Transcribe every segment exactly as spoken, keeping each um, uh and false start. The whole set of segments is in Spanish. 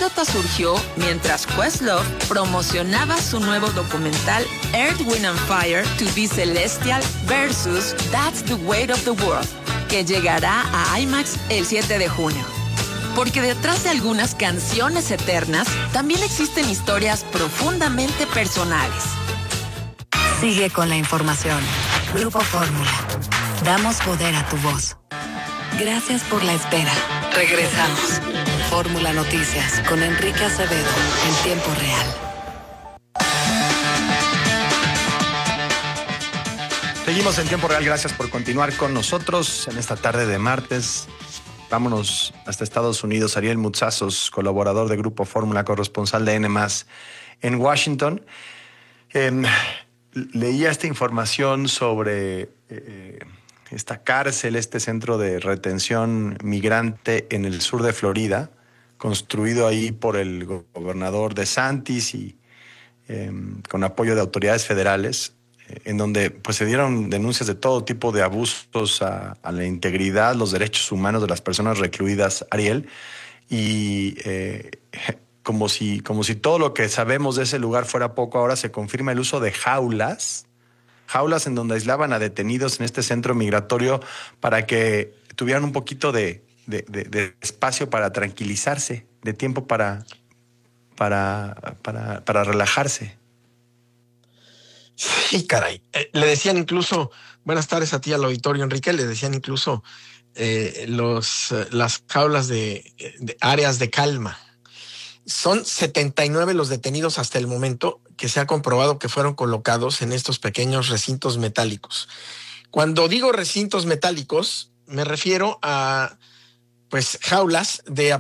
nota surgió mientras Questlove promocionaba su nuevo documental Earth, Wind and Fire to be Celestial versus That's the Weight of the World, que llegará a IMAX el siete de junio. Porque detrás de algunas canciones eternas, también existen historias profundamente personales. Sigue con la información. Grupo Fórmula. Damos poder a tu voz. Gracias por la espera. Regresamos. Fórmula Noticias con Enrique Acevedo en tiempo real. Seguimos en tiempo real. Gracias por continuar con nosotros en esta tarde de martes. Vámonos hasta Estados Unidos. Ariel Mutsazos, colaborador de Grupo Fórmula, corresponsal de N más en Washington. Eh, leía esta información sobre eh, esta cárcel, este centro de retención migrante en el sur de Florida, construido ahí por el gobernador DeSantis y eh, con apoyo de autoridades federales, eh, en donde pues, se dieron denuncias de todo tipo de abusos a, a la integridad, los derechos humanos de las personas recluidas, Ariel, y eh, como si, como si todo lo que sabemos de ese lugar fuera poco, ahora se confirma el uso de jaulas, jaulas en donde aislaban a detenidos en este centro migratorio para que tuvieran un poquito de De, de, de espacio para tranquilizarse, de tiempo para, para, para, para relajarse. Sí, caray. Eh, le decían incluso, buenas tardes a ti al auditorio, Enrique, le decían incluso eh, los, eh, las jaulas de, de áreas de calma. Son setenta y nueve los detenidos hasta el momento que se ha comprobado que fueron colocados en estos pequeños recintos metálicos. Cuando digo recintos metálicos, me refiero a pues jaulas de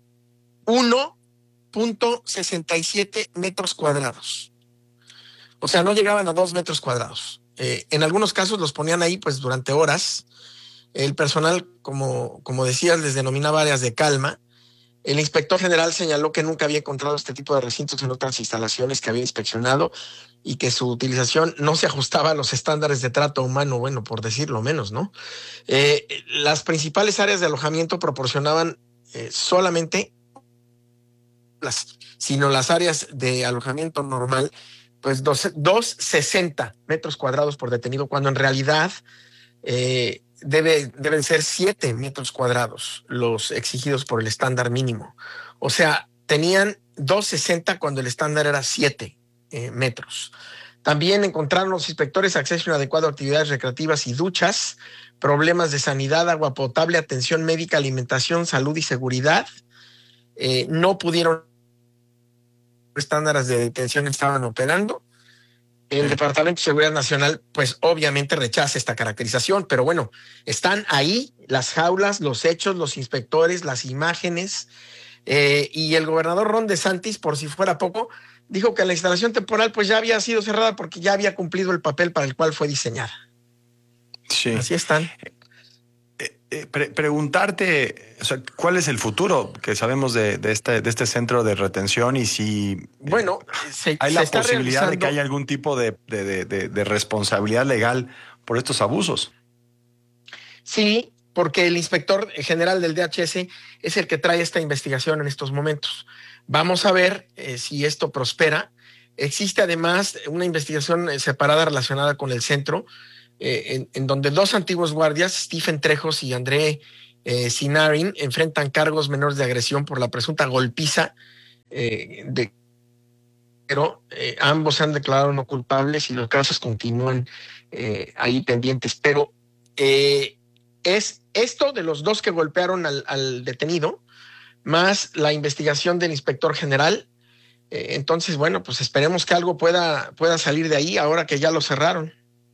uno punto sesenta y siete metros cuadrados. O sea, no llegaban a dos metros cuadrados. Eh, en algunos casos los ponían ahí pues durante horas. El personal, como, como decías, les denominaba áreas de calma. El inspector general señaló que nunca había encontrado este tipo de recintos en otras instalaciones que había inspeccionado y que su utilización no se ajustaba a los estándares de trato humano, bueno, por decirlo menos, ¿no? Eh, las principales áreas de alojamiento proporcionaban eh, solamente las, sino las áreas de alojamiento normal, pues doscientos sesenta metros cuadrados por detenido, cuando en realidad eh, debe, deben ser siete metros cuadrados los exigidos por el estándar mínimo. O sea, tenían doscientos sesenta cuando el estándar era siete eh, metros. También encontraron los inspectores acceso inadecuado a actividades recreativas y duchas, problemas de sanidad, agua potable, atención médica, alimentación, salud y seguridad. Eh, no pudieron estándares de detención estaban operando. El Departamento de Seguridad Nacional, pues obviamente rechaza esta caracterización, pero bueno, están ahí las jaulas, los hechos, los inspectores, las imágenes, eh, y el gobernador Ron DeSantis, por si fuera poco, dijo que la instalación temporal pues ya había sido cerrada porque ya había cumplido el papel para el cual fue diseñada. Sí. Así están. Eh, eh, pre- preguntarte, o sea, ¿cuál es el futuro que sabemos de, de, este, de este centro de retención y si bueno, eh, se, hay se la está posibilidad realizando... de que haya algún tipo de, de, de, de, de responsabilidad legal por estos abusos? Sí, porque el inspector general del D H S es el que trae esta investigación en estos momentos. Vamos a ver eh, si esto prospera. Existe además una investigación separada relacionada con el centro, eh, en, en donde dos antiguos guardias, Stephen Trejos y André eh, Sinarin, enfrentan cargos menores de agresión por la presunta golpiza, eh, de, pero eh, ambos han declarado no culpables y los casos continúan eh, ahí pendientes. Pero eh, es esto de los dos que golpearon al, al detenido, más la investigación del inspector general. Eh, entonces, bueno, pues esperemos que algo pueda, pueda salir de ahí ahora que ya lo cerraron.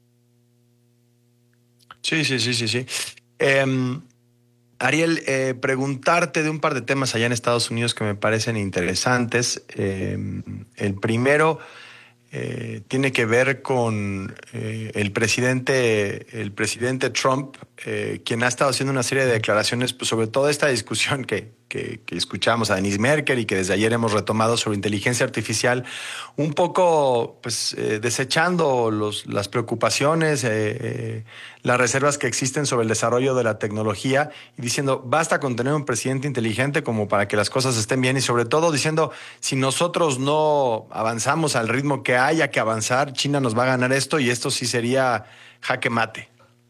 Sí, sí, sí, sí, sí. Eh, Ariel, eh, preguntarte de un par de temas allá en Estados Unidos que me parecen interesantes. Eh, el primero eh, tiene que ver con eh, el presidente, el presidente Trump, eh, quien ha estado haciendo una serie de declaraciones pues, sobre toda esta discusión que, que, que escuchamos a Denise Merker y que desde ayer hemos retomado sobre inteligencia artificial, un poco pues eh, desechando los, las preocupaciones, eh, eh, las reservas que existen sobre el desarrollo de la tecnología y diciendo basta con tener un presidente inteligente como para que las cosas estén bien y sobre todo diciendo si nosotros no avanzamos al ritmo que haya que avanzar, China nos va a ganar esto y esto sí sería jaque mate.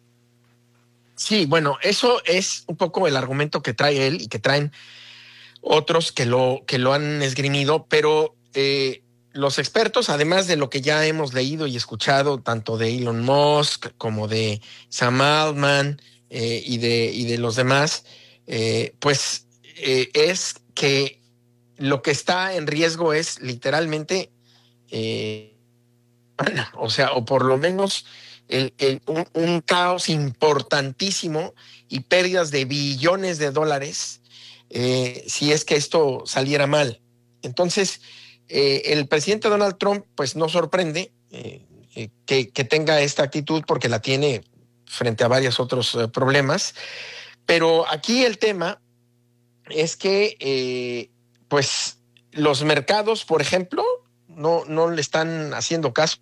Sí, bueno, eso es un poco el argumento que trae él y que traen otros que lo, que lo han esgrimido, pero eh, los expertos, además de lo que ya hemos leído y escuchado, tanto de Elon Musk como de Sam Altman eh, y, de, y de los demás, eh, pues eh, es que lo que está en riesgo es literalmente, eh, o sea, o por lo menos el, el, un, un caos importantísimo y pérdidas de billones de dólares eh, si es que esto saliera mal. Entonces, eh, el presidente Donald Trump, pues no sorprende eh, eh, que, que tenga esta actitud porque la tiene frente a varios otros eh, problemas. Pero aquí el tema es que, eh, pues, los mercados, por ejemplo, no, no le están haciendo caso.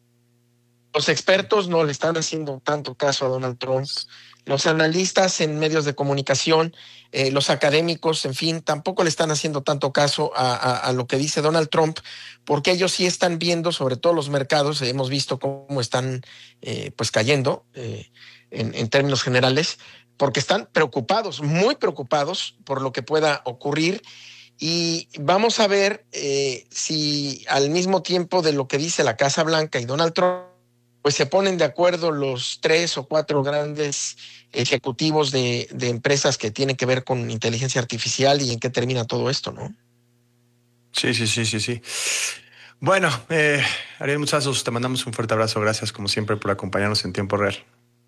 Los expertos no le están haciendo tanto caso a Donald Trump. Los analistas en medios de comunicación, eh, los académicos, en fin, tampoco le están haciendo tanto caso a, a, a lo que dice Donald Trump, porque ellos sí están viendo, sobre todo los mercados, hemos visto cómo están eh, pues cayendo eh, en, en términos generales, porque están preocupados, muy preocupados por lo que pueda ocurrir. Y vamos a ver eh, si al mismo tiempo de lo que dice la Casa Blanca y Donald Trump, pues se ponen de acuerdo los tres o cuatro grandes ejecutivos de, de empresas que tienen que ver con inteligencia artificial y en qué termina todo esto, ¿no? Sí, sí, sí, sí, sí. Bueno, eh, Ariel Mutazos, te mandamos un fuerte abrazo. Gracias, como siempre, por acompañarnos en tiempo real.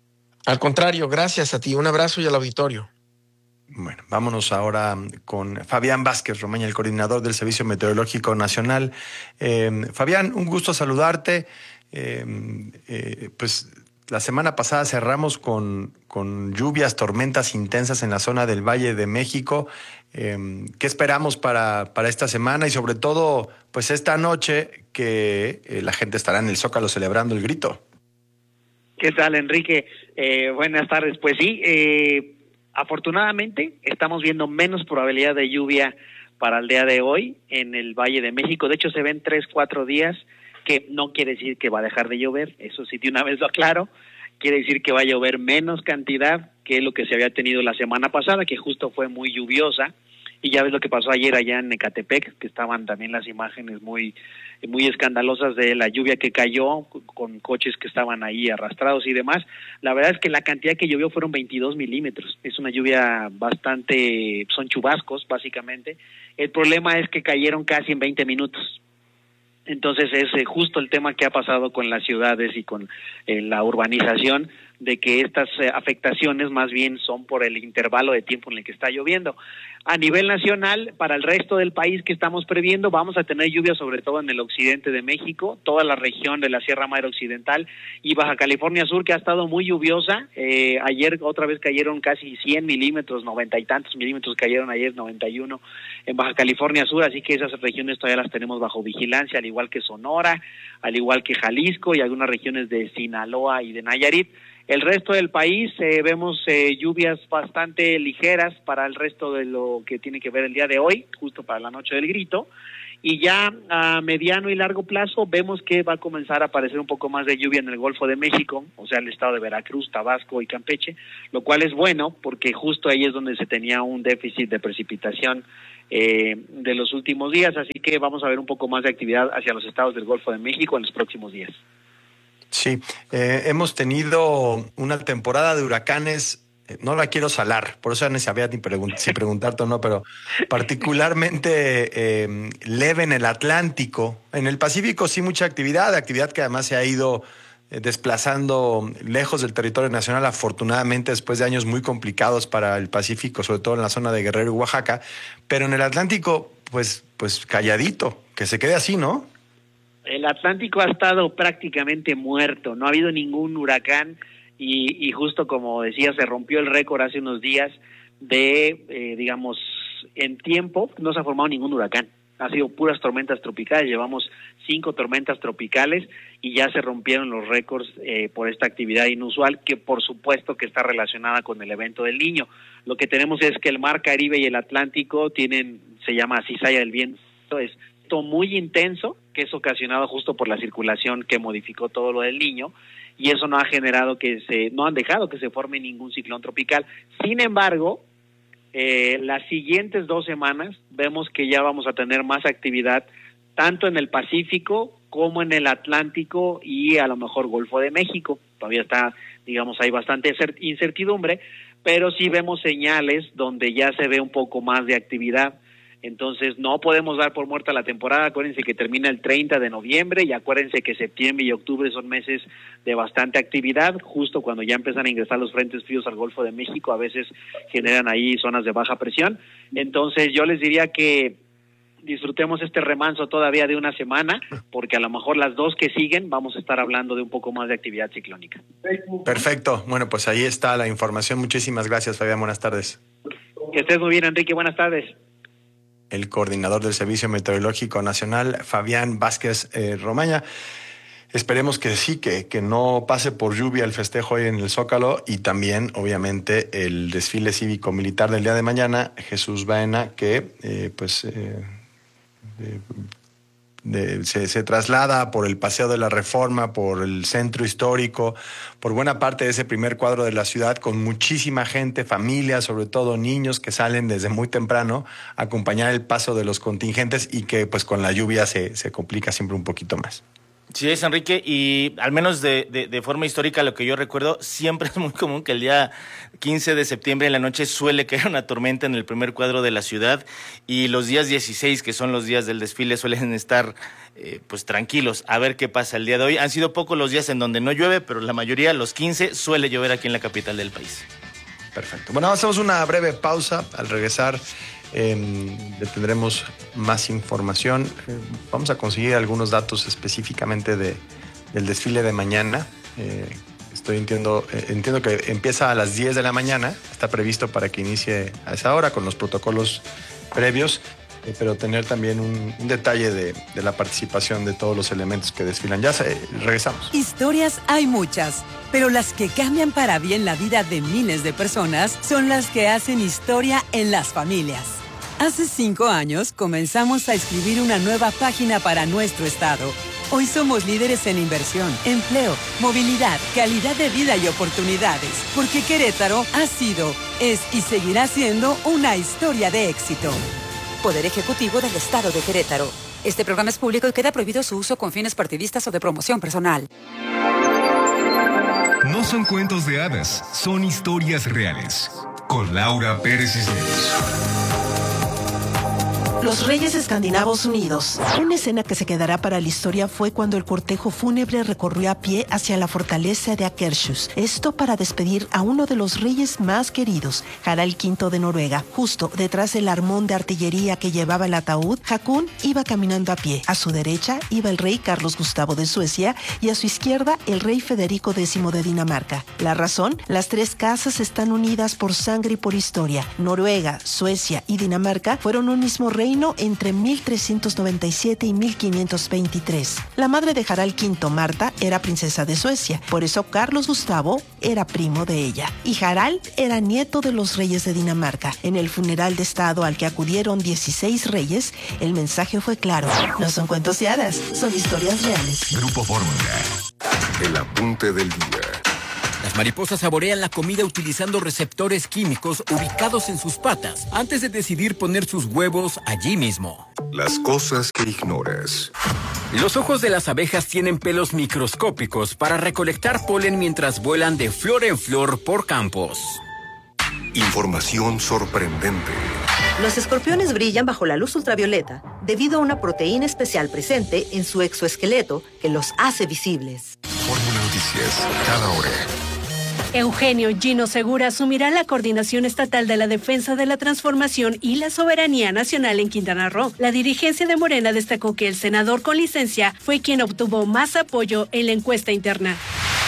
Al contrario, gracias a ti. Un abrazo y al auditorio. Bueno, vámonos ahora con Fabián Vázquez Romaña, el coordinador del Servicio Meteorológico Nacional. Eh, Fabián, un gusto saludarte. Eh, eh, pues la semana pasada cerramos con, con lluvias, tormentas intensas en la zona del Valle de México. Eh, ¿Qué esperamos para, para esta semana y sobre todo, pues esta noche que eh, la gente estará en el Zócalo celebrando el grito? ¿Qué tal, Enrique? Eh, buenas tardes. Pues sí, eh, afortunadamente estamos viendo menos probabilidad de lluvia para el día de hoy en el Valle de México. De hecho, se ven tres, cuatro días, que no quiere decir que va a dejar de llover, eso sí de una vez lo aclaro, quiere decir que va a llover menos cantidad que lo que se había tenido la semana pasada, que justo fue muy lluviosa, y ya ves lo que pasó ayer allá en Ecatepec, que estaban también las imágenes muy, muy escandalosas de la lluvia que cayó, con coches que estaban ahí arrastrados y demás. La verdad es que la cantidad que llovió fueron veintidós milímetros, es una lluvia bastante, son chubascos básicamente. El problema es que cayeron casi en veinte minutos. Entonces es eh, justo el tema que ha pasado con las ciudades y con eh, la urbanización, de que estas eh, afectaciones más bien son por el intervalo de tiempo en el que está lloviendo. A nivel nacional, para el resto del país que estamos previendo, vamos a tener lluvia sobre todo en el occidente de México, toda la región de la Sierra Madre Occidental y Baja California Sur, que ha estado muy lluviosa. Eh, ayer otra vez cayeron casi cien milímetros, noventa y tantos milímetros cayeron ayer, noventa y uno en Baja California Sur, así que esas regiones todavía las tenemos bajo vigilancia, al igual que Sonora, al igual que Jalisco y algunas regiones de Sinaloa y de Nayarit. El resto del país eh, vemos eh, lluvias bastante ligeras para el resto de lo que tiene que ver el día de hoy, justo para la noche del grito, y ya a mediano y largo plazo vemos que va a comenzar a aparecer un poco más de lluvia en el Golfo de México, o sea, el estado de Veracruz, Tabasco y Campeche, lo cual es bueno porque justo ahí es donde se tenía un déficit de precipitación eh, de los últimos días, así que vamos a ver un poco más de actividad hacia los estados del Golfo de México en los próximos días. Sí, eh, hemos tenido una temporada de huracanes, eh, no la quiero salar, por eso ya no sabía ni pregun- si preguntarte o no, pero particularmente eh, leve en el Atlántico. En el Pacífico sí mucha actividad, actividad que además se ha ido eh, desplazando lejos del territorio nacional, afortunadamente después de años muy complicados para el Pacífico, sobre todo en la zona de Guerrero y Oaxaca, pero en el Atlántico, pues, pues calladito, que se quede así, ¿no? El Atlántico ha estado prácticamente muerto, no ha habido ningún huracán y, y justo como decía, se rompió el récord hace unos días de, eh, digamos, en tiempo no se ha formado ningún huracán. Ha sido puras tormentas tropicales, llevamos cinco tormentas tropicales y ya se rompieron los récords eh, por esta actividad inusual, que por supuesto que está relacionada con el evento del Niño. Lo que tenemos es que el Mar Caribe y el Atlántico tienen, se llama cizalla del viento, es muy intenso, que es ocasionado justo por la circulación que modificó todo lo del Niño, y eso no ha generado que se, no han dejado que se forme ningún ciclón tropical. Sin embargo, Eh, las siguientes dos semanas vemos que ya vamos a tener más actividad tanto en el Pacífico como en el Atlántico y a lo mejor Golfo de México. Todavía está, digamos, hay bastante incertidumbre, pero sí vemos señales donde ya se ve un poco más de actividad. Entonces no podemos dar por muerta la temporada. Acuérdense que termina el treinta de noviembre y acuérdense que septiembre y octubre son meses de bastante actividad, justo cuando ya empiezan a ingresar los frentes fríos al Golfo de México, a veces generan ahí zonas de baja presión. Entonces yo les diría que disfrutemos este remanso todavía de una semana, porque a lo mejor las dos que siguen vamos a estar hablando de un poco más de actividad ciclónica. Perfecto. Bueno, pues ahí está la información. Muchísimas gracias, Fabián. Buenas tardes. Que estés muy bien, Enrique. Buenas tardes. El coordinador del Servicio Meteorológico Nacional, Fabián Vázquez eh, Romaña. Esperemos que sí, que, que no pase por lluvia el festejo hoy en el Zócalo y también, obviamente, el desfile cívico-militar del día de mañana, Jesús Baena, que eh, pues eh, de, de, se, se traslada por el Paseo de la Reforma, por el centro histórico, por buena parte de ese primer cuadro de la ciudad, con muchísima gente, familias, sobre todo niños que salen desde muy temprano a acompañar el paso de los contingentes y que pues con la lluvia se, se complica siempre un poquito más. Sí, es Enrique, y al menos de, de, de forma histórica, lo que yo recuerdo, siempre es muy común que el día quince de septiembre en la noche suele caer una tormenta en el primer cuadro de la ciudad, y los días dieciséis, que son los días del desfile, suelen estar eh, pues tranquilos. A ver qué pasa el día de hoy. Han sido pocos los días en donde no llueve, pero la mayoría, los quince, suele llover aquí en la capital del país. Perfecto. Bueno, hacemos una breve pausa. Al regresar eh, le tendremos más información. Eh, vamos a conseguir algunos datos específicamente de, del desfile de mañana. Eh, estoy entiendo, eh, entiendo que empieza a las diez de la mañana. Está previsto para que inicie a esa hora con los protocolos previos. Eh, pero tener también un, un detalle de, de la participación de todos los elementos que desfilan. Ya se, regresamos. Historias hay muchas, pero las que cambian para bien la vida de miles de personas son las que hacen historia en las familias. Hace cinco años comenzamos a escribir una nueva página para nuestro estado. Hoy somos líderes en inversión, empleo, movilidad, calidad de vida y oportunidades, porque Querétaro ha sido, es y seguirá siendo una historia de éxito. Poder Ejecutivo del Estado de Querétaro. Este programa es público y queda prohibido su uso con fines partidistas o de promoción personal. No son cuentos de hadas, son historias reales. Con Laura Pérez Cisneros. Los Reyes Escandinavos Unidos. Una escena que se quedará para la historia fue cuando el cortejo fúnebre recorrió a pie hacia la fortaleza de Akershus. Esto para despedir a uno de los reyes más queridos, Harald quinto de Noruega. Justo detrás del armón de artillería que llevaba el ataúd, Haakon iba caminando a pie. A su derecha iba el rey Carlos Gustavo de Suecia y a su izquierda el rey Federico décimo de Dinamarca. La razón, las tres casas están unidas por sangre y por historia. Noruega, Suecia y Dinamarca fueron un mismo reino entre mil trescientos noventa y siete y mil quinientos veintitrés. La madre de Harald quinto, Marta, era princesa de Suecia, por eso Carlos Gustavo era primo de ella. Y Harald era nieto de los reyes de Dinamarca. En el funeral de estado al que acudieron dieciséis reyes, el mensaje fue claro. No son cuentos de hadas, son historias reales. Grupo Fórmula. El apunte del día. Las mariposas saborean la comida utilizando receptores químicos ubicados en sus patas antes de decidir poner sus huevos allí mismo. Las cosas que ignoras. Los ojos de las abejas tienen pelos microscópicos para recolectar polen mientras vuelan de flor en flor por campos. Información sorprendente. Los escorpiones brillan bajo la luz ultravioleta debido a una proteína especial presente en su exoesqueleto que los hace visibles. Fórmula Noticias, cada hora. Eugenio Gino Segura asumirá la coordinación estatal de la defensa de la transformación y la soberanía nacional en Quintana Roo. La dirigencia de Morena destacó que el senador con licencia fue quien obtuvo más apoyo en la encuesta interna.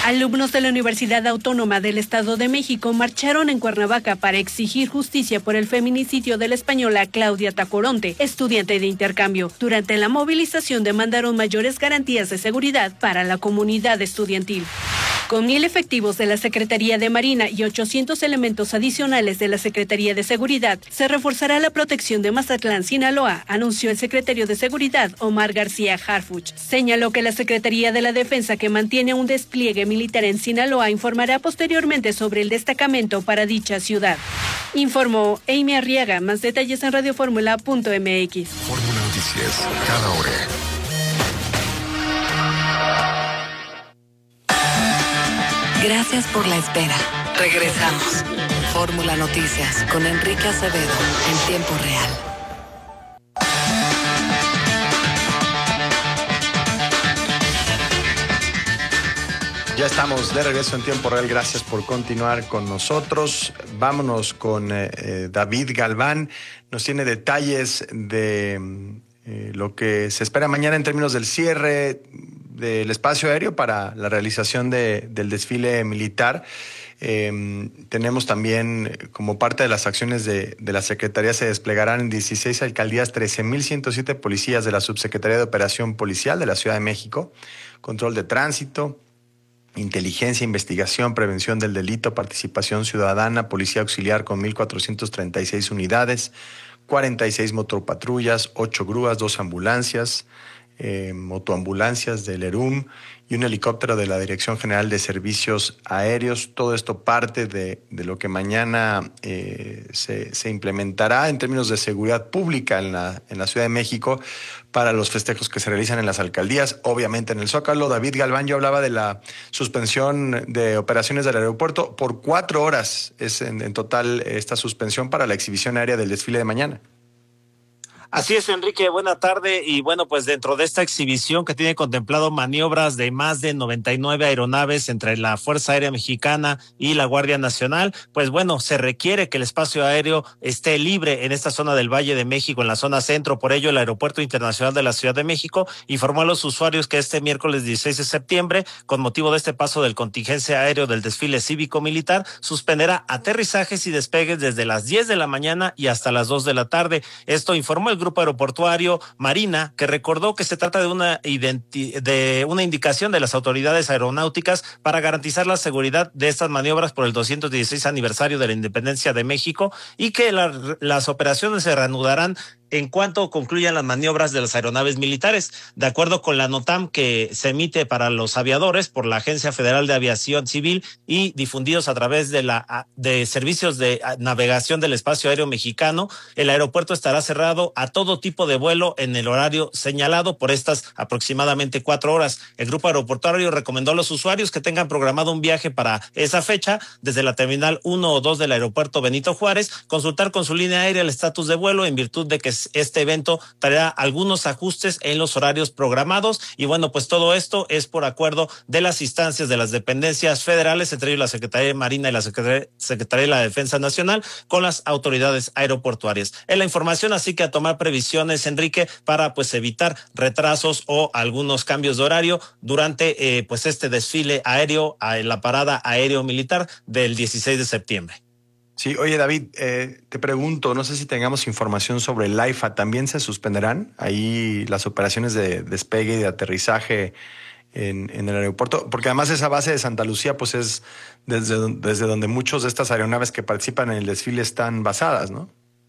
Alumnos de la Universidad Autónoma del Estado de México marcharon en Cuernavaca para exigir justicia por el feminicidio de la española Claudia Tacoronte, estudiante de intercambio. Durante la movilización demandaron mayores garantías de seguridad para la comunidad estudiantil. Con mil efectivos de la Secretaría de Marina y ochocientos elementos adicionales de la Secretaría de Seguridad, se reforzará la protección de Mazatlán, Sinaloa, anunció el secretario de Seguridad, Omar García Harfuch. Señaló que la Secretaría de la Defensa, que mantiene un despliegue militar en Sinaloa, informará posteriormente sobre el destacamento para dicha ciudad. Informó Amy Arriaga. Más detalles en radioformula punto m x. Fórmula Noticias, cada hora. Gracias por la espera. Regresamos. Fórmula Noticias con Enrique Acevedo en tiempo real. Ya estamos de regreso en tiempo real. Gracias por continuar con nosotros. Vámonos con eh, David Galván. Nos tiene detalles de eh, lo que se espera mañana en términos del cierre del espacio aéreo para la realización de, del desfile militar. Eh, tenemos también, como parte de las acciones de, de la Secretaría, se desplegarán en dieciséis alcaldías trece mil ciento siete policías de la Subsecretaría de Operación Policial de la Ciudad de México, control de tránsito, inteligencia, investigación, prevención del delito, participación ciudadana, policía auxiliar con mil cuatrocientas treinta y seis unidades, cuarenta y seis motopatrullas, ocho grúas, dos ambulancias, Eh, motoambulancias del E R U M y un helicóptero de la Dirección General de Servicios Aéreos. Todo esto parte de, de lo que mañana eh, se, se implementará en términos de seguridad pública en la, en la Ciudad de México para los festejos que se realizan en las alcaldías, obviamente en el Zócalo. David Galván, yo hablaba de la suspensión de operaciones del aeropuerto. Por cuatro horas es en, en total esta suspensión para la exhibición aérea del desfile de mañana. Así es, Enrique, buena tarde. Y bueno, pues dentro de esta exhibición que tiene contemplado maniobras de más de noventa y nueve aeronaves entre la Fuerza Aérea Mexicana y la Guardia Nacional, pues bueno, se requiere que el espacio aéreo esté libre en esta zona del Valle de México, en la zona centro. Por ello, el Aeropuerto Internacional de la Ciudad de México informó a los usuarios que este miércoles dieciséis de septiembre, con motivo de este paso del contingente aéreo del desfile cívico-militar, suspenderá aterrizajes y despegues desde las diez de la mañana y hasta las dos de la tarde. Esto informó el Grupo Aeroportuario Marina, que recordó que se trata de una identi- de una indicación de las autoridades aeronáuticas para garantizar la seguridad de estas maniobras por el doscientos dieciséis aniversario de la independencia de México, y que la, las operaciones se reanudarán en cuanto concluyan las maniobras de las aeronaves militares. De acuerdo con la NOTAM que se emite para los aviadores por la Agencia Federal de Aviación Civil y difundidos a través de la de servicios de navegación del espacio aéreo mexicano, el aeropuerto estará cerrado a todo tipo de vuelo en el horario señalado por estas aproximadamente cuatro horas. El Grupo Aeroportuario recomendó a los usuarios que tengan programado un viaje para esa fecha desde la terminal uno o dos del aeropuerto Benito Juárez, consultar con su línea aérea el estatus de vuelo en virtud de que este evento traerá algunos ajustes en los horarios programados. Y bueno, pues todo esto es por acuerdo de las instancias de las dependencias federales, entre ellos la Secretaría de Marina y la Secretaría, Secretaría de la Defensa Nacional, con las autoridades aeroportuarias. Es la información, así que a tomar previsiones, Enrique, para pues evitar retrasos o algunos cambios de horario durante eh, pues este desfile aéreo, en la parada aéreo militar del dieciséis de septiembre. Sí, oye David, eh, te pregunto, no sé si tengamos información sobre el AIFA, ¿también se suspenderán ahí las operaciones de despegue y de aterrizaje en, en el aeropuerto? Porque además esa base de Santa Lucía pues es desde, desde donde muchos de estas aeronaves que participan en el desfile están basadas, ¿no?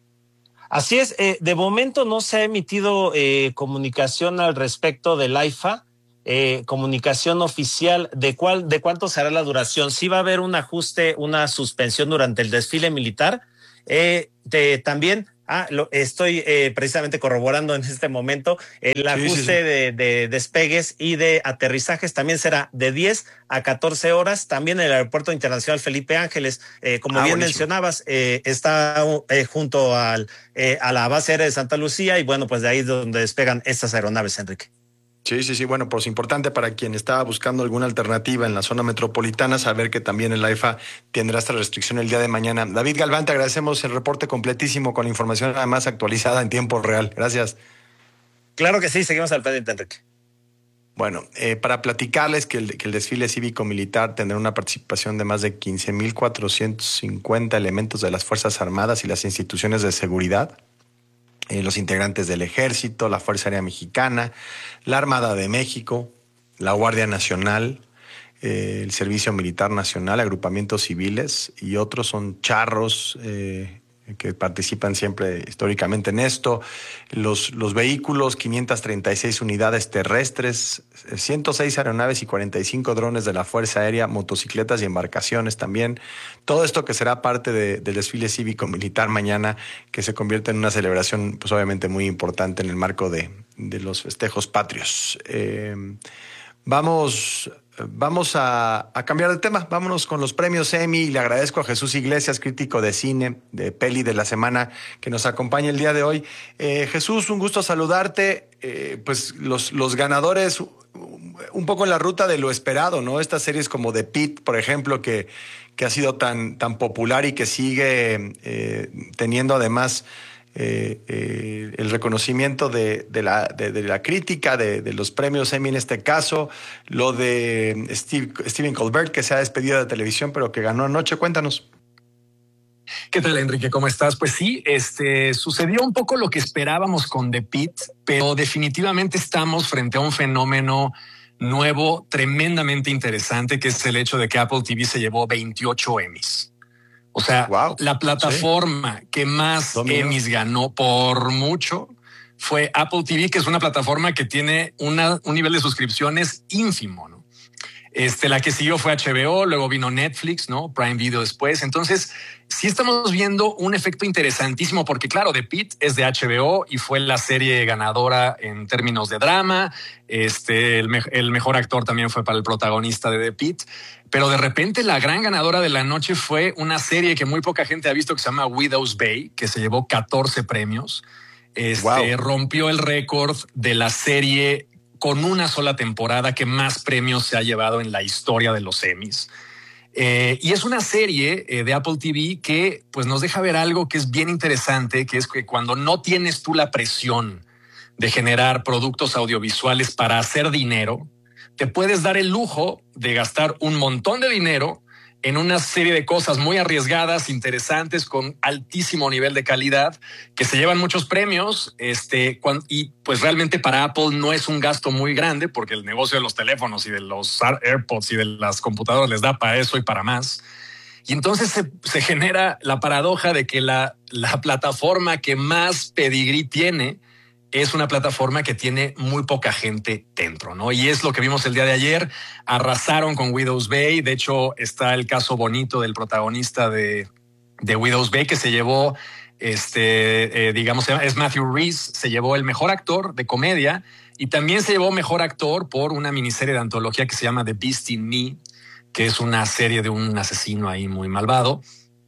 Así es, eh, de momento no se ha emitido eh, comunicación al respecto del AIFA. Eh, comunicación oficial de cuál, de cuánto será la duración. Sí va a haber un ajuste, una suspensión durante el desfile militar. Eh, de, también, ah, lo, estoy eh, precisamente corroborando en este momento, el ajuste sí, sí, sí. De, de despegues y de aterrizajes también será de diez a catorce horas. También el Aeropuerto Internacional Felipe Ángeles, eh, como ah, bien buenísimo. mencionabas, eh, está eh, junto al, eh, a la base aérea de Santa Lucía, y bueno, pues de ahí es donde despegan estas aeronaves, Enrique. Sí, sí, sí. Bueno, pues importante para quien estaba buscando alguna alternativa en la zona metropolitana, saber que también el AIFA tendrá esta restricción el día de mañana. David Galván, te agradecemos el reporte completísimo con la información además actualizada en tiempo real. Gracias. Claro que sí, seguimos al pendiente, Enrique. Bueno, eh, para platicarles que el, que el desfile cívico-militar tendrá una participación de más de quince mil cuatrocientos cincuenta elementos de las Fuerzas Armadas y las instituciones de seguridad, eh, los integrantes del Ejército, la Fuerza Aérea Mexicana, la Armada de México, la Guardia Nacional, eh, el Servicio Militar Nacional, agrupamientos civiles y otros son charros, eh, que participan siempre históricamente en esto, los, los vehículos, quinientas treinta y seis unidades terrestres, ciento seis aeronaves y cuarenta y cinco drones de la Fuerza Aérea, motocicletas y embarcaciones también. Todo esto que será parte de, del desfile cívico-militar mañana, que se convierte en una celebración pues obviamente muy importante en el marco de, de los festejos patrios. Eh, vamos... Vamos a, a cambiar de tema. Vámonos con los premios Emmy. Le agradezco a Jesús Iglesias, crítico de cine, de peli de la semana, que nos acompaña el día de hoy. Eh, Jesús, un gusto saludarte. Eh, pues los, los ganadores, un poco en la ruta de lo esperado, ¿no? Estas series como The Pitt, por ejemplo, que, que ha sido tan, tan popular y que sigue eh, teniendo además Eh, eh, el reconocimiento de, de, la, de, de la crítica, de, de los premios Emmy en este caso, lo de Steve, Stephen Colbert, que se ha despedido de televisión, pero que ganó anoche. Cuéntanos. ¿Qué tal, Enrique? ¿Cómo estás? Pues sí, este sucedió un poco lo que esperábamos con The Pitt, pero definitivamente estamos frente a un fenómeno nuevo, tremendamente interesante, que es el hecho de que Apple T V se llevó veintiocho Emmys. O sea, wow, la plataforma sí. que más Dominio. Emmys ganó por mucho fue Apple T V, que es una plataforma que tiene una, un nivel de suscripciones ínfimo, ¿no? Este, la que siguió fue H B O, luego vino Netflix, ¿no? Prime Video después. Entonces, sí estamos viendo un efecto interesantísimo porque, claro, The Pitt es de H B O y fue la serie ganadora en términos de drama. Este, el, me el mejor actor también fue para el protagonista de The Pitt. Pero de repente la gran ganadora de la noche fue una serie que muy poca gente ha visto que se llama Widow's Bay, que se llevó catorce premios. Este, wow. Rompió el récord de la serie con una sola temporada que más premios se ha llevado en la historia de los Emmys. Eh, y es una serie eh, de Apple T V que pues nos deja ver algo que es bien interesante, que es que cuando no tienes tú la presión de generar productos audiovisuales para hacer dinero, te puedes dar el lujo de gastar un montón de dinero en una serie de cosas muy arriesgadas, interesantes, con altísimo nivel de calidad, que se llevan muchos premios. Este, cuando, y pues realmente para Apple no es un gasto muy grande, porque el negocio de los teléfonos y de los AirPods y de las computadoras les da para eso y para más. Y entonces se, se genera la paradoja de que la, la plataforma que más pedigrí tiene es una plataforma que tiene muy poca gente dentro, ¿no? Y es lo que vimos el día de ayer. Arrasaron con Widow's Bay. De hecho, está el caso bonito del protagonista de, de Widow's Bay, que se llevó, este, eh, digamos, es Matthew Rhys, se llevó el mejor actor de comedia y también se llevó mejor actor por una miniserie de antología que se llama The Beast in Me, que es una serie de un asesino ahí muy malvado.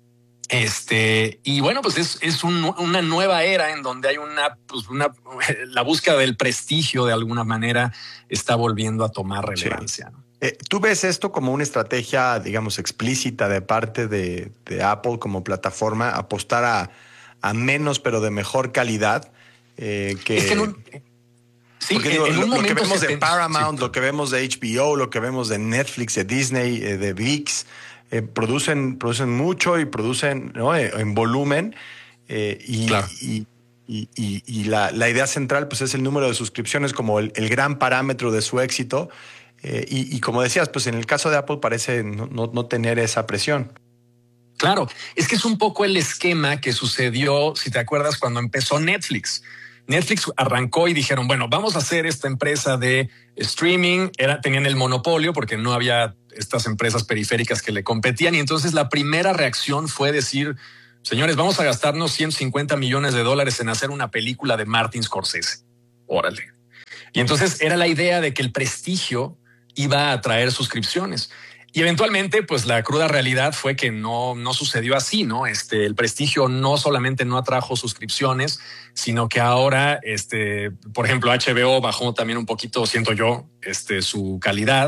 Este, y bueno, pues es, es un, una nueva era en donde hay una, pues una, la búsqueda del prestigio de alguna manera está volviendo a tomar relevancia, sí. ¿no? Eh, ¿Tú ves esto como una estrategia, digamos, explícita de parte de, de Apple como plataforma, apostar a, a menos pero de mejor calidad? Eh, que... Es que en un... Sí, Porque digo, en lo, un lo que vemos de pensó, Paramount, sí. lo que vemos de H B O, lo que vemos de Netflix, de Disney, eh, de ViX, eh, producen, producen mucho y producen, ¿no?, eh, en volumen. Eh, y, claro. y, y, y, y la, la idea central pues es el número de suscripciones como el, el gran parámetro de su éxito. Eh, y, y como decías, pues en el caso de Apple parece no, no, no tener esa presión. Claro, es que es un poco el esquema que sucedió, si te acuerdas, cuando empezó Netflix. Netflix arrancó y dijeron, bueno, vamos a hacer esta empresa de streaming. Era, tenían el monopolio porque no había estas empresas periféricas que le competían. Y entonces la primera reacción fue decir, señores, vamos a gastarnos ciento cincuenta millones de dólares en hacer una película de Martin Scorsese. Órale. Y entonces era la idea de que el prestigio iba a atraer suscripciones. Y eventualmente, pues la cruda realidad fue que no, no sucedió así, ¿no? Este, el prestigio no solamente no atrajo suscripciones, sino que ahora, este, por ejemplo, H B O bajó también un poquito, siento yo, este, su calidad.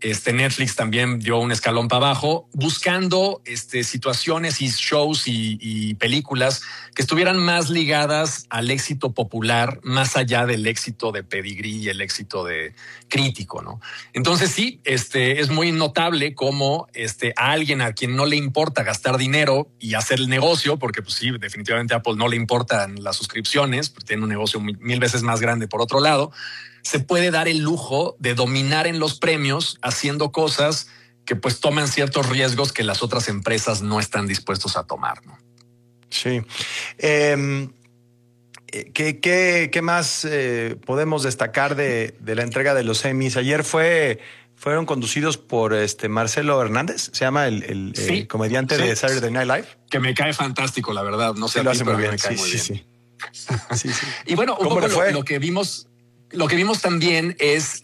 Este Netflix también dio un escalón para abajo, buscando este, situaciones y shows y, y películas que estuvieran más ligadas al éxito popular, más allá del éxito de pedigrí y el éxito de crítico, ¿no? Entonces sí, este, es muy notable cómo este, a alguien a quien no le importa gastar dinero y hacer el negocio, porque pues sí, definitivamente a Apple no le importan las suscripciones, porque tiene un negocio mil, mil veces más grande por otro lado, se puede dar el lujo de dominar en los premios haciendo cosas que pues toman ciertos riesgos que las otras empresas no están dispuestos a tomar, ¿no? Sí. Eh, ¿qué, qué, ¿Qué más eh, podemos destacar de, de la entrega de los Emmys? Ayer fue, fueron conducidos por este Marcelo Hernández, se llama el, el, sí, el comediante sí. de Saturday Night Live. Que me cae fantástico, la verdad. No sé, sí, lo a ti, hace pero muy bien. me cae Sí, muy sí, bien. sí. sí, sí. Y bueno, un ¿Cómo poco le fue? Lo, lo que vimos... Lo que vimos también es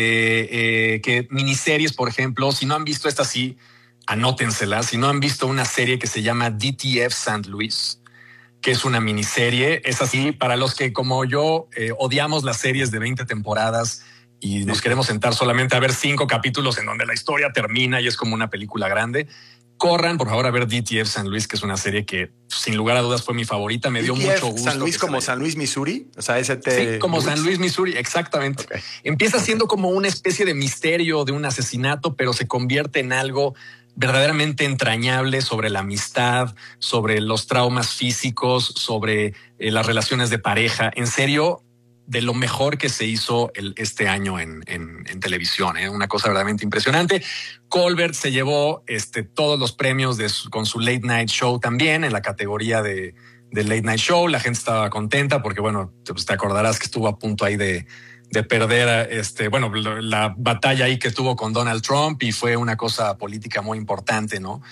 este eh, que miniseries, por ejemplo, si no han visto esta, sí, anótenselas. Si no han visto una serie que se llama D T F Saint Louis, que es una miniserie, es así para los que como yo eh, odiamos las series de veinte temporadas y nos queremos sentar solamente a ver cinco capítulos en donde la historia termina y es como una película grande. Corran, por favor, a ver D T F Saint Louis, que es una serie que sin lugar a dudas fue mi favorita. Me dio mucho gusto. San Luis como San Luis, Missouri. O sea, ese te... Sí, como San Luis, Missouri. Exactamente. Okay. Empieza okay. siendo como una especie de misterio de un asesinato, pero se convierte en algo verdaderamente entrañable sobre la amistad, sobre los traumas físicos, sobre eh, las relaciones de pareja. En serio, de lo mejor que se hizo el, este año en, en, en televisión, ¿eh? Una cosa verdaderamente impresionante. Colbert se llevó este, todos los premios de su, con su Late Night Show también en la categoría de, de Late Night Show. La gente estaba contenta porque, bueno, te, pues te acordarás que estuvo a punto ahí de, de perder este, bueno, la batalla ahí que tuvo con Donald Trump y fue una cosa política muy importante, ¿no?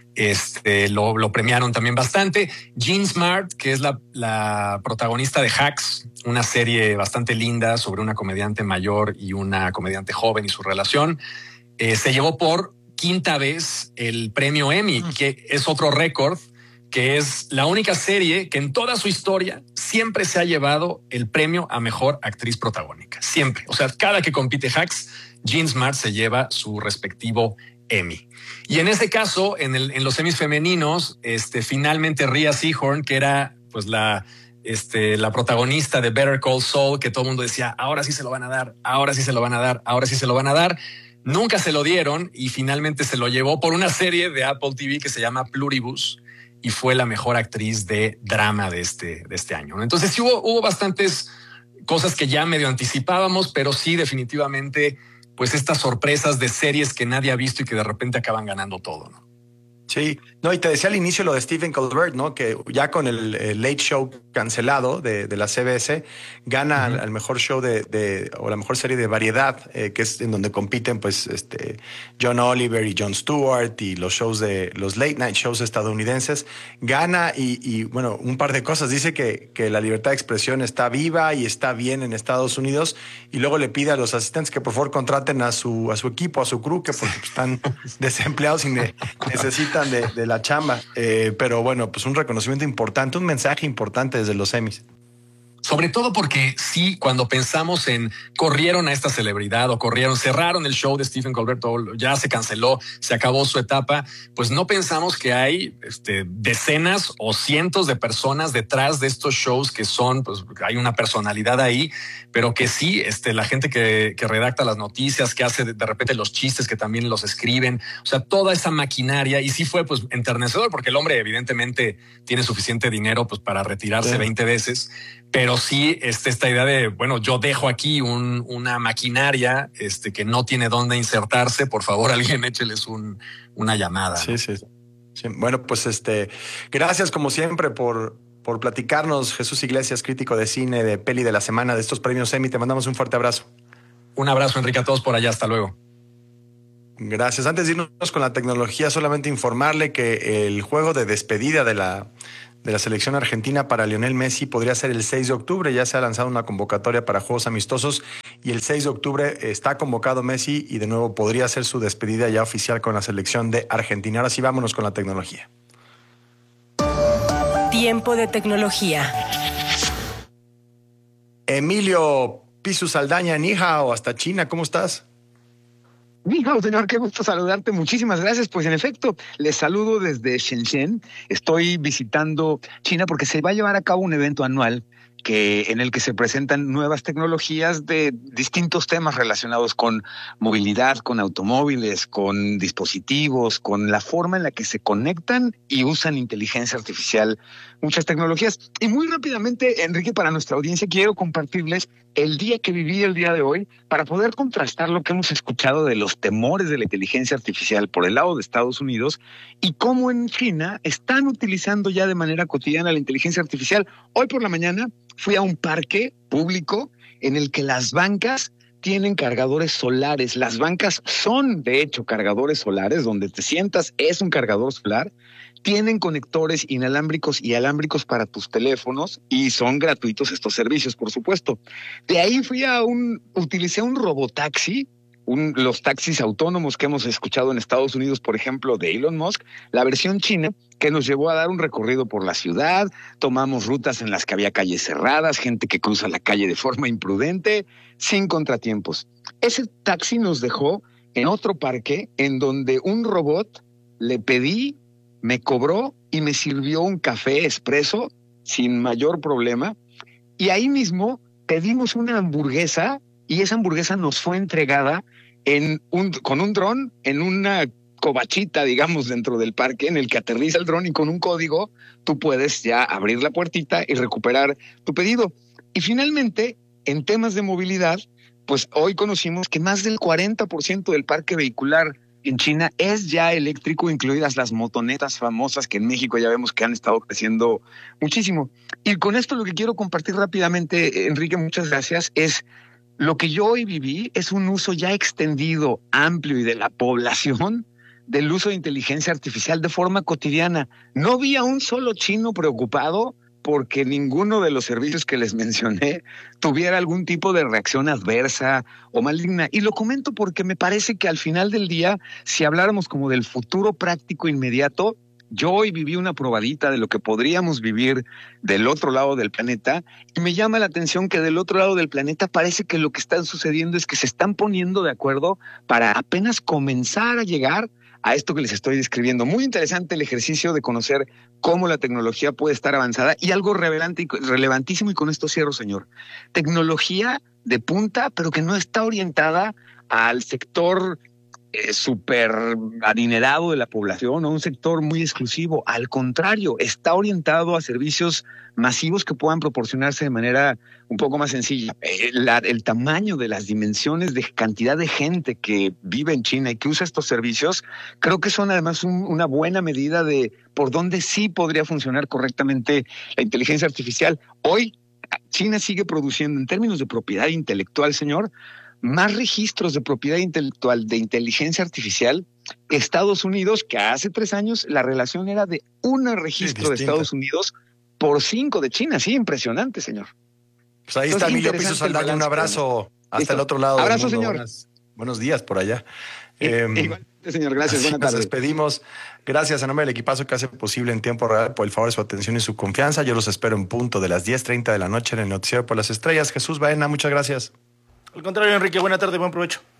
Este, lo, lo premiaron también bastante. Jean Smart, que es la, la protagonista de Hacks, una serie bastante linda sobre una comediante mayor y una comediante joven y su relación, eh, se llevó por quinta vez el premio Emmy, mm. que es otro récord, que es la única serie que en toda su historia siempre se ha llevado el premio a mejor actriz protagónica. Siempre. O sea, cada que compite Hacks, Jean Smart se lleva su respectivo Emmy. Y en este caso, en, el, en los Emmys femeninos, este, finalmente Rhea Seehorn, que era pues la, este, la protagonista de Better Call Saul, que todo el mundo decía, ahora sí se lo van a dar, ahora sí se lo van a dar, ahora sí se lo van a dar. Nunca se lo dieron y finalmente se lo llevó por una serie de Apple T V que se llama Pluribus y fue la mejor actriz de drama de este, de este año. Entonces sí hubo, hubo bastantes cosas que ya medio anticipábamos, pero sí definitivamente pues estas sorpresas de series que nadie ha visto y que de repente acaban ganando todo, ¿no? Sí, no, y te decía al inicio lo de Stephen Colbert, ¿no? Que ya con el, el Late Show cancelado de, de la C B S, gana uh-huh. al, al mejor show de, de, o la mejor serie de variedad, eh, que es en donde compiten, pues, este, John Oliver y Jon Stewart y los shows de, los late night shows estadounidenses. Gana y, y bueno, un par de cosas. Dice que, que la libertad de expresión está viva y está bien en Estados Unidos y luego le pide a los asistentes que por favor contraten a su, a su equipo, a su crew, que porque están desempleados y ne- necesitan De, de la chamba, eh, pero bueno, pues un reconocimiento importante, un mensaje importante desde los Emmys. Sobre todo porque sí, cuando pensamos en corrieron a esta celebridad o corrieron, cerraron el show de Stephen Colbert, ya se canceló, se acabó su etapa, pues no pensamos que hay este, decenas o cientos de personas detrás de estos shows que son, pues hay una personalidad ahí, pero que sí, este, la gente que, que redacta las noticias, que hace de, de repente los chistes, que también los escriben, o sea, toda esa maquinaria, y sí fue pues enternecedor, porque el hombre evidentemente tiene suficiente dinero pues para retirarse sí. veinte veces, pero sí este, esta idea de, bueno, yo dejo aquí un, una maquinaria este, que no tiene dónde insertarse, por favor alguien écheles un, una llamada. Sí, ¿no? sí, sí. Bueno, pues este, gracias como siempre por, por platicarnos, Jesús Iglesias, crítico de cine, de peli de la semana, de estos premios Emmy. Te mandamos un fuerte abrazo. Un abrazo, Enrique, a todos por allá. Hasta luego. Gracias. Antes de irnos con la tecnología, solamente informarle que el juego de despedida de la... de la selección argentina para Lionel Messi podría ser el seis de octubre. Ya se ha lanzado una convocatoria para juegos amistosos y el seis de octubre está convocado Messi y de nuevo podría ser su despedida ya oficial con la selección de Argentina. Ahora sí, vámonos con la tecnología. Tiempo de tecnología. Emilio Pisu Saldaña, Nija o hasta China, ¿cómo estás? Mijo, señor, qué gusto saludarte. Muchísimas gracias. Pues en efecto, les saludo desde Shenzhen. Estoy visitando China porque se va a llevar a cabo un evento anual que, en el que se presentan nuevas tecnologías de distintos temas relacionados con movilidad, con automóviles, con dispositivos, con la forma en la que se conectan y usan inteligencia artificial, muchas tecnologías. Y muy rápidamente, Enrique, para nuestra audiencia, quiero compartirles el día que viví el día de hoy para poder contrastar lo que hemos escuchado de los temores de la inteligencia artificial por el lado de Estados Unidos y cómo en China están utilizando ya de manera cotidiana la inteligencia artificial. Hoy por la mañana fui a un parque público en el que las bancas tienen cargadores solares. Las bancas son, de hecho, cargadores solares. Donde te sientas es un cargador solar. Tienen conectores inalámbricos y alámbricos para tus teléfonos y son gratuitos estos servicios, por supuesto. De ahí fui a un, utilicé un robotaxi, un, los taxis autónomos que hemos escuchado en Estados Unidos, por ejemplo, de Elon Musk, la versión china, que nos llevó a dar un recorrido por la ciudad. Tomamos rutas en las que había calles cerradas, gente que cruza la calle de forma imprudente, sin contratiempos. Ese taxi nos dejó en otro parque en donde un robot le pedí, me cobró y me sirvió un café expreso sin mayor problema. Y ahí mismo pedimos una hamburguesa y esa hamburguesa nos fue entregada en un, con un dron en una covachita, digamos, dentro del parque en el que aterriza el dron y con un código tú puedes ya abrir la puertita y recuperar tu pedido. Y finalmente, en temas de movilidad, pues hoy conocimos que más del cuarenta por ciento del parque vehicular en China es ya eléctrico, incluidas las motonetas famosas que en México ya vemos que han estado creciendo muchísimo. Y con esto lo que quiero compartir rápidamente, Enrique, muchas gracias, es lo que yo hoy viví es un uso ya extendido, amplio y de la población del uso de inteligencia artificial de forma cotidiana. No vi a un solo chino preocupado porque ninguno de los servicios que les mencioné tuviera algún tipo de reacción adversa o maligna. Y lo comento porque me parece que al final del día, si habláramos como del futuro práctico inmediato, yo hoy viví una probadita de lo que podríamos vivir del otro lado del planeta y me llama la atención que del otro lado del planeta parece que lo que está sucediendo es que se están poniendo de acuerdo para apenas comenzar a llegar a esto que les estoy describiendo. Muy interesante el ejercicio de conocer cómo la tecnología puede estar avanzada y algo relevante y relevantísimo, y con esto cierro, señor. Tecnología de punta, pero que no está orientada al sector eh, súper adinerado de la población o un sector muy exclusivo. Al contrario, está orientado a servicios masivos que puedan proporcionarse de manera un poco más sencilla. Eh, la, el tamaño de las dimensiones de cantidad de gente que vive en China y que usa estos servicios, creo que son además un, una buena medida de por dónde sí podría funcionar correctamente la inteligencia artificial. Hoy, China sigue produciendo, en términos de propiedad intelectual, señor, más registros de propiedad intelectual de inteligencia artificial que Estados Unidos, que hace tres años la relación era de un registro sí, de Estados Unidos por cinco de China. Sí, impresionante, señor. Pues ahí Entonces, está Emilio Piso Saldaña, un abrazo hasta Listo. El otro lado. Abrazo, del mundo. señor. Buenas, buenos días por allá. Eh, Igualmente, señor, gracias. Buenas tardes. Nos despedimos. Gracias a nombre del equipazo que hace posible en tiempo real por el favor de su atención y su confianza. Yo los espero en punto de las diez treinta de la noche en el Noticiero por las Estrellas. Jesús Baena, muchas gracias. Al contrario, Enrique, buena tarde, buen provecho.